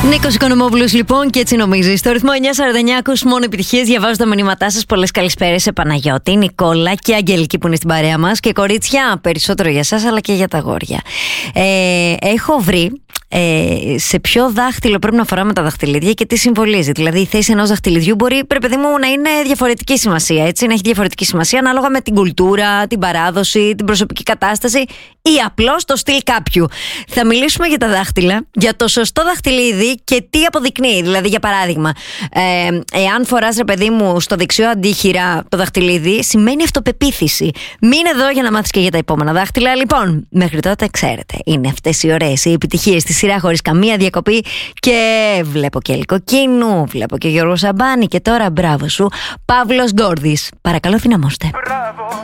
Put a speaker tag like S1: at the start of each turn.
S1: Νίκος Οικονομόπουλος λοιπόν, και έτσι νομίζεις. Στο ρυθμό 949 ακούς μόνο επιτυχίες. Διαβάζω τα μηνύματά σας. Πολλές καλησπέρες σε Παναγιώτη, Νικόλα και Αγγελική που είναι στην παρέα μας. Και κορίτσια, περισσότερο για σας αλλά και για τα αγόρια. Έχω βρει σε ποιο δάχτυλο πρέπει να φοράμε τα δαχτυλίδια και τι συμβολίζει. Δηλαδή, η θέση ενός δαχτυλιδιού μπορεί, παιδί μου, να είναι διαφορετική σημασία. Έτσι, να έχει διαφορετική σημασία ανάλογα με την κουλτούρα, την παράδοση, την προσωπική κατάσταση ή απλώς το στυλ κάποιου. Θα μιλήσουμε για τα δάχτυλα, για το σωστό δαχτυλίδι και τι αποδεικνύει. Δηλαδή, για παράδειγμα, εάν φοράς, ρε παιδί μου, στο δεξιό αντίχειρα το δαχτυλίδι, σημαίνει αυτοπεποίθηση. Μην εδώ για να μάθεις και για τα επόμενα δάχτυλα. Λοιπόν, μέχρι τότε ξέρετε, είναι αυτές οι ωραίες οι επιτυχίες στη σειρά χωρίς καμία διακοπή. Και βλέπω και Ελκοκίνου, βλέπω και Γιώργο Σαμπάνη. Και τώρα μπράβο σου, Παύλος Γκόρδης. Παρακαλώ, δυναμώστε.
S2: Μπράβο.